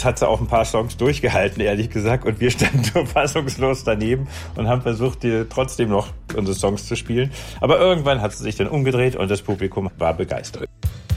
hat sie auch ein paar Songs durchgehalten, ehrlich gesagt. Und wir standen nur fassungslos daneben und haben versucht, trotzdem noch unsere Songs zu spielen. Aber irgendwann hat sie sich dann umgedreht und das Publikum war begeistert.